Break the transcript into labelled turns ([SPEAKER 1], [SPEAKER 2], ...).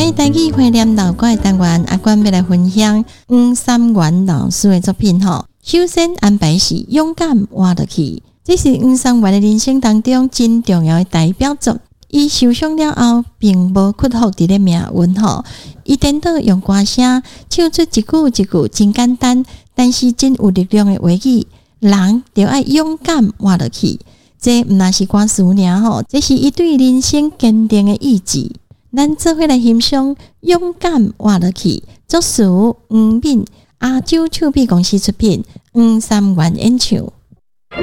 [SPEAKER 1] 日台语会念老歌的单元，阿关要来分享黄三元老师的作品吼。首先安排是勇敢活落去，这是黄三元的人生当中真重要的代表作。伊受伤了后，并无屈服伫咧命运吼，伊颠倒用歌声唱出一句一句真简单，但是真有力量的话语。人就要勇敢活落去，这毋那是歌词尔吼，这是伊对人生坚定的意志。咱做伙来欣赏勇敢活落去，作词黄敏，亚洲唱片公司出品，黄三元演唱。